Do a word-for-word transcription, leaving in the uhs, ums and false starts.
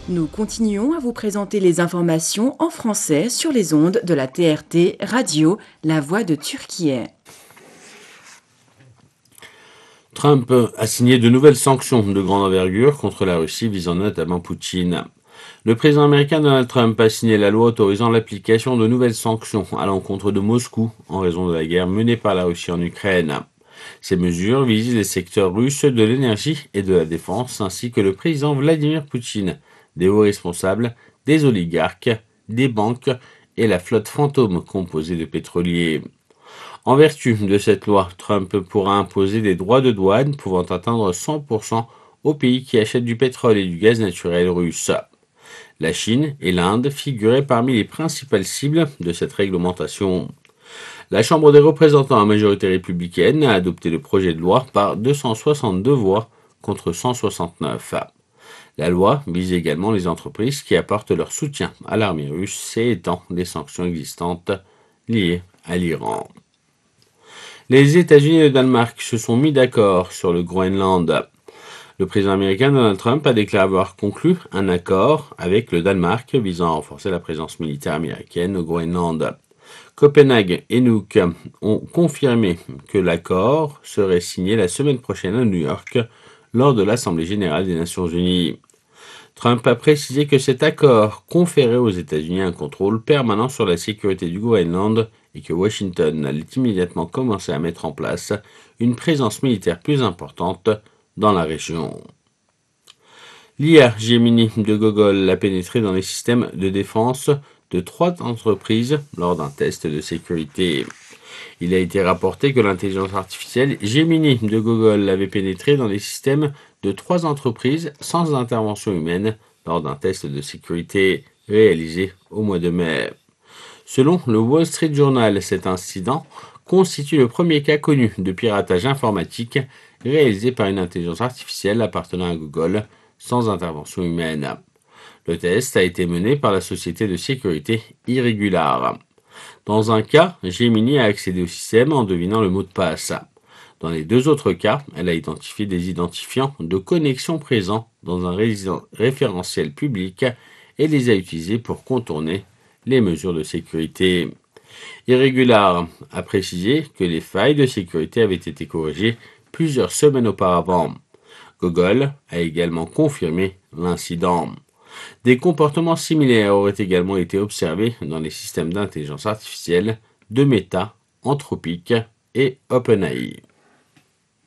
Nous continuons à vous présenter les informations en français sur les ondes de la T R T Radio, la voix de Turquie. Trump a signé de nouvelles sanctions de grande envergure contre la Russie visant notamment Poutine. Le président américain Donald Trump a signé la loi autorisant l'application de nouvelles sanctions à l'encontre de Moscou en raison de la guerre menée par la Russie en Ukraine. Ces mesures visent les secteurs russes de l'énergie et de la défense ainsi que le président Vladimir Poutine, des hauts responsables, des oligarques, des banques et la flotte fantôme composée de pétroliers. En vertu de cette loi, Trump pourra imposer des droits de douane pouvant atteindre cent pour cent aux pays qui achètent du pétrole et du gaz naturel russe. La Chine et l'Inde figuraient parmi les principales cibles de cette réglementation. La Chambre des représentants à majorité républicaine a adopté le projet de loi par deux cent soixante-deux voix contre cent soixante-neuf. La loi vise également les entreprises qui apportent leur soutien à l'armée russe et étend les sanctions existantes liées à l'Iran. Les États-Unis et le Danemark se sont mis d'accord sur le Groenland. Le président américain Donald Trump a déclaré avoir conclu un accord avec le Danemark visant à renforcer la présence militaire américaine au Groenland. Copenhague et Nuuk ont confirmé que l'accord serait signé la semaine prochaine à New York lors de l'Assemblée générale des Nations unies. Trump a précisé que cet accord conférait aux États-Unis un contrôle permanent sur la sécurité du Groenland et que Washington allait immédiatement commencer à mettre en place une présence militaire plus importante dans la région. L'I A Gemini de Google a pénétré dans les systèmes de défense de trois entreprises lors d'un test de sécurité. Il a été rapporté que l'intelligence artificielle Gemini de Google avait pénétré dans les systèmes de trois entreprises sans intervention humaine lors d'un test de sécurité réalisé au mois de mai. Selon le Wall Street Journal, cet incident constitue le premier cas connu de piratage informatique réalisé par une intelligence artificielle appartenant à Google sans intervention humaine. Le test a été mené par la société de sécurité Irregular. Dans un cas, Gemini a accédé au système en devinant le mot de passe. Dans les deux autres cas, elle a identifié des identifiants de connexion présents dans un référentiel public et les a utilisés pour contourner les mesures de sécurité. Irregular a précisé que les failles de sécurité avaient été corrigées plusieurs semaines auparavant. Google a également confirmé l'incident. Des comportements similaires auraient également été observés dans les systèmes d'intelligence artificielle de Meta, Anthropic et OpenAI.